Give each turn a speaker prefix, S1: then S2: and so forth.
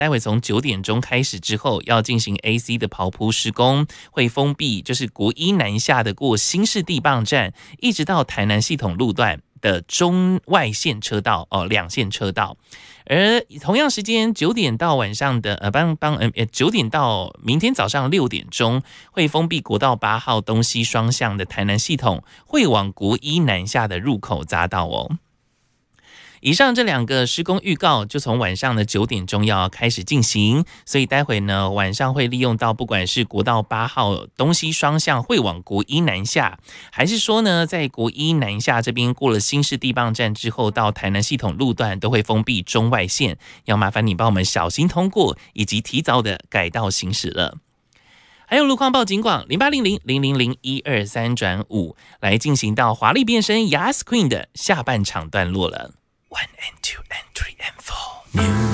S1: 待会从9点钟开始之后，要进行 AC 的刨铺施工，会封闭就是国一南下的过新市地磅站，一直到台南系统路段的中外线车道2线车道。而同样时间9点到晚上的9点到明天早上6点钟，会封闭国道8号东西双向的台南系统会往国一南下的入口匝道哦。以上这2个施工预告就从晚上的9点钟要开始进行，所以待会呢晚上会利用到不管是国道8号东西双向会往国一南下，还是说呢在国一南下这边过了新市地磅站之后到台南系统路段都会封闭中外线，要麻烦你帮我们小心通过以及提早的改道行驶了。还有路况报警广0800000123转5来进行到华丽变身 Yas Queen 的下半场段落了。1 and 2 and 3 and 4